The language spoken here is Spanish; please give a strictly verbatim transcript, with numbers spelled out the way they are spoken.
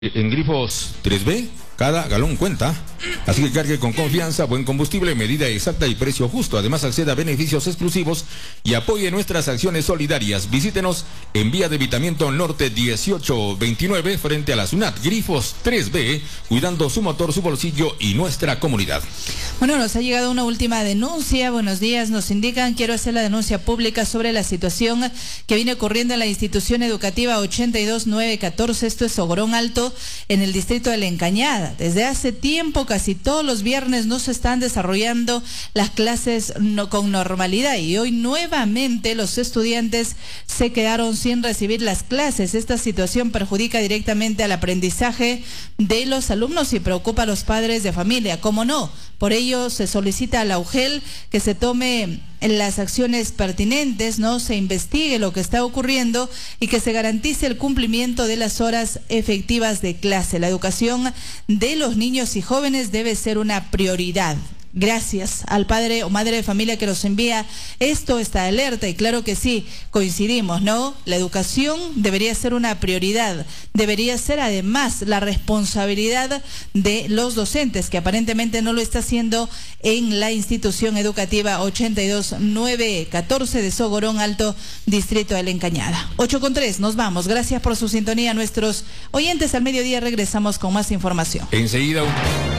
En Grifos tres B, cada galón cuenta. Así que cargue con confianza, buen combustible, medida exacta y precio justo. Además, acceda a beneficios exclusivos y apoye nuestras acciones solidarias. Visítenos en Vía de Vitamiento Norte dieciocho veintinueve, frente a la SUNAT. Grifos tres B, cuidando su motor, su bolsillo y nuestra comunidad. Bueno, nos ha llegado una última denuncia. Buenos días, nos indican, quiero hacer la denuncia pública sobre la situación que viene ocurriendo en la institución educativa ochenta y dos nueve catorce, esto es Sogorón Alto, en el distrito de La Encañada. Desde hace tiempo, casi todos los viernes no se están desarrollando las clases no, con normalidad, y hoy nuevamente los estudiantes se quedaron sin recibir las clases. Esta situación perjudica directamente al aprendizaje de los alumnos y preocupa a los padres de familia, ¿cómo no? Por ello se solicita a la U G E L que se tome las acciones pertinentes, no se investigue lo que está ocurriendo y que se garantice el cumplimiento de las horas efectivas de clase. La educación de los niños y jóvenes debe ser una prioridad. Gracias al padre o madre de familia que nos envía esto, esta alerta, y claro que sí, coincidimos, ¿no? La educación debería ser una prioridad, debería ser además la responsabilidad de los docentes, que aparentemente no lo está haciendo en la institución educativa ochenta y dos nueve catorce de Sogorón Alto, distrito de La Encañada. ocho con tres, nos vamos. Gracias por su sintonía, nuestros oyentes. Al mediodía regresamos con más información. Enseguida.